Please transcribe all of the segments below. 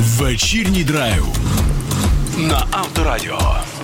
Вечірній драйв на Авторадіо.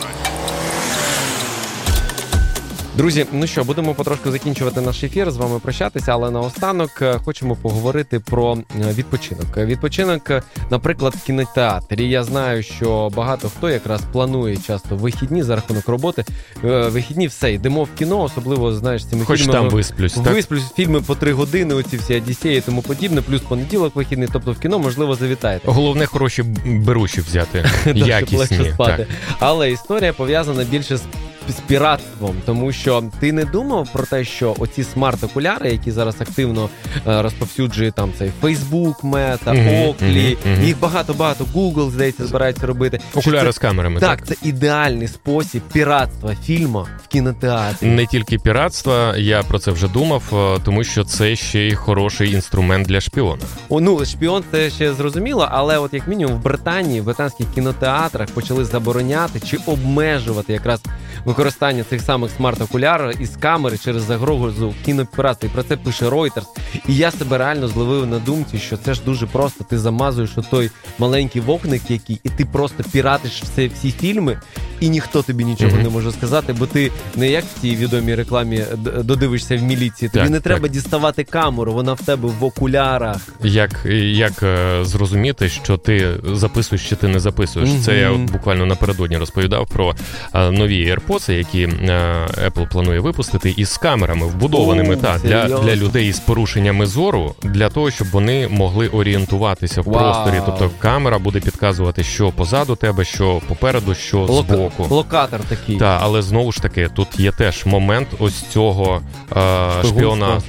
Друзі, ну що, будемо потрошку закінчувати наш ефір, з вами прощатися, але наостанок хочемо поговорити про відпочинок. Відпочинок, наприклад, в кінотеатрі. Я знаю, що багато хто якраз планує часто вихідні за рахунок роботи. Вихідні все, йдемо в кіно, особливо, знаєш, цими хоч фільмами. Хоч там висплюсь, так? Висплюсь, фільми по 3 години, оці всі Одіссеї і тому подібне, плюс понеділок вихідний, тобто в кіно, можливо, завітаєте. Головне, хороші беруші взяти, якісні. Так. Але історія пов'язана більше з піратством, тому що ти не думав про те, що оці смарт-окуляри, які зараз активно розповсюджує там цей Facebook, Meta, Oakley, їх багато-багато, Google, здається, збирається робити. Окуляри з камерами, так? Так, це ідеальний спосіб піратства фільму в кінотеатрі. Не тільки піратства, я про це вже думав, тому що це ще й хороший інструмент для шпіона. Ну, шпіон це ще зрозуміло, але от як мінімум в Британії, в британських кінотеатрах почали забороняти чи обмежувати якраз використання цих самих смарт-окулярів із камери через загрозу кінопіратства. І про це пише Reuters. І я себе реально зловив на думці, що це ж дуже просто. Ти замазуєш той маленький вогник, який, і ти просто піратиш всі фільми, і ніхто тобі нічого не може сказати, бо ти не як в тій відомій рекламі додивишся в міліції. Тобі не треба діставати камеру, вона в тебе в окулярах. Як зрозуміти, що ти записуєш чи ти не записуєш? Це я буквально напередодні розповідав про нові AirPods, які Apple планує випустити, із камерами вбудованими для людей із порушеннями зору, для того, щоб вони могли орієнтуватися в просторі. Тобто камера буде підказувати, що позаду тебе, що попереду, що збоку. Локатор такий. Так, але знову ж таки, тут є теж момент ось цього шпіонажу.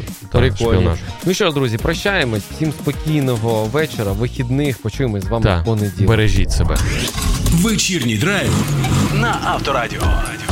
Ну що ж, друзі, прощаємось. Всім спокійного вечора, вихідних. Почуємось з вами в понеділок. Бережіть себе. Вечірній драйв на Авторадіо.